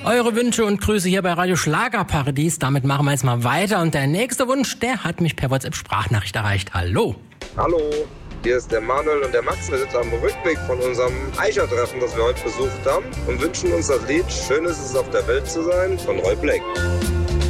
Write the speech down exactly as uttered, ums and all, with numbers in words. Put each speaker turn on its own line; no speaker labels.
Eure Wünsche und Grüße hier bei Radio Schlagerparadies. Damit machen wir jetzt mal weiter. Und der nächste Wunsch, der hat mich per WhatsApp-Sprachnachricht erreicht. Hallo.
Hallo, hier ist der Manuel und der Max. Wir sitzen am Rückweg von unserem Eicher-Treffen, das wir heute besucht haben, und wünschen uns das Lied "Schön ist es auf der Welt zu sein" von Roy Black.